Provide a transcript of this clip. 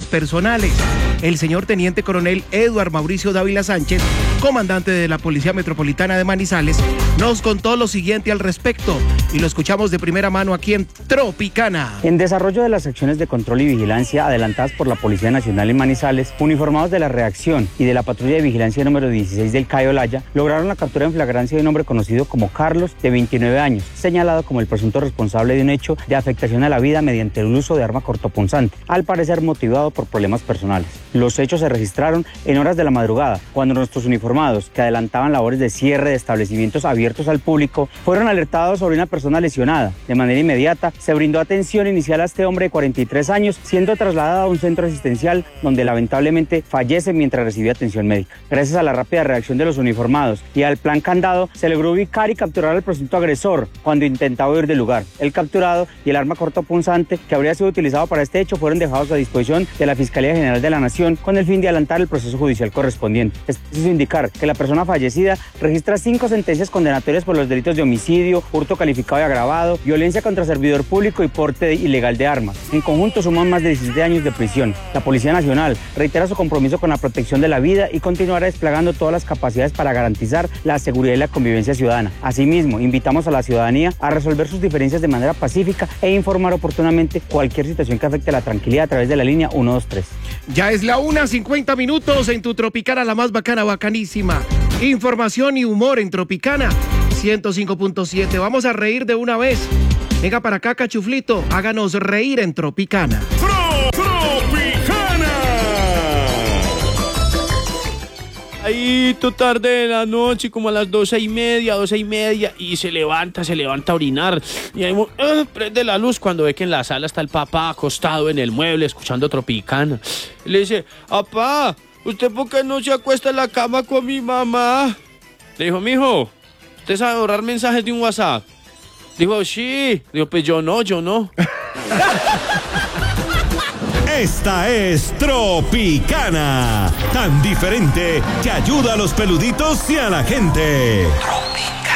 personales. El señor Teniente Coronel Eduard Mauricio Dávila Sánchez, comandante de la Policía Metropolitana de Manizales, nos contó lo siguiente al respecto y lo escuchamos de primera mano aquí en Tropicana. En desarrollo de las acciones de control y vigilancia adelantadas por la Policía Nacional en Manizales, uniformados de la reacción y de la patrulla de vigilancia número 16 del CAI Olaya, lograron la captura en flagrancia de un hombre conocido como Carlos, de 29 años, señalado como el presunto responsable de un hecho de afectación a la vida mediante el uso de arma cortopunzante, al parecer motivado por problemas personales. Los hechos se registraron en horas de la madrugada, cuando nuestros uniformados, que adelantaban labores de cierre de establecimientos abiertos al público, fueron alertados sobre una persona lesionada. De manera inmediata, se brindó atención inicial a este hombre de 43 años, siendo trasladado a un centro asistencial donde lamentablemente fallece mientras recibía atención médica. Gracias a la rápida reacción de los uniformados y al plan candado, se logró ubicar y capturar al presunto agresor cuando intentaba huir del lugar. El capturado y el arma cortopunzante que habría sido utilizado para este hecho fueron dejados a disposición de la Fiscalía General de la Nación con el fin de adelantar el proceso judicial correspondiente. Es preciso indicar que la persona fallecida registra 5 sentencias condenatorias por los delitos de homicidio, hurto calificado y agravado, violencia contra servidor público y porte ilegal de armas. En conjunto suman más de 17 años de prisión. La Policía Nacional reitera su compromiso con la protección de la vida y continuará desplegando todas las capacidades para garantizar la seguridad y la convivencia ciudadana. Asimismo, invitamos a la ciudadanía a resolver sus diferencias de manera pacífica e informar oportunamente cualquier situación que afecte la tranquilidad a través de la línea 123. Ya es la 1:50 en tu Tropicana, la más bacana, bacanísima. Información y humor en Tropicana 105.7. Vamos a reír de una vez. Venga para acá, cachuflito. Háganos reír en Tropicana. ¡Tropicana! Ahí, tu tarde de la noche, como a las 12:30, y se levanta a orinar. Y ahí prende la luz cuando ve que en la sala está el papá acostado en el mueble escuchando Tropicana. Y le dice: papá, ¿usted por qué no se acuesta en la cama con mi mamá? Le dijo: mijo, ¿usted sabe borrar mensajes de un WhatsApp? Dijo: sí. Dijo: pues yo no. Esta es Tropicana, tan diferente que ayuda a los peluditos y a la gente. Tropicana.